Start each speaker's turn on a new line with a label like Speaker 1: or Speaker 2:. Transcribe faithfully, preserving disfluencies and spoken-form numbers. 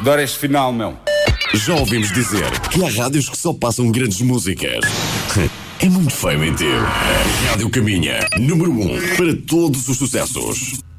Speaker 1: Adoro este final, meu.
Speaker 2: Já ouvimos dizer que há rádios que só passam grandes músicas. É muito feio mentir. A Rádio Caminha, número um para todos os sucessos.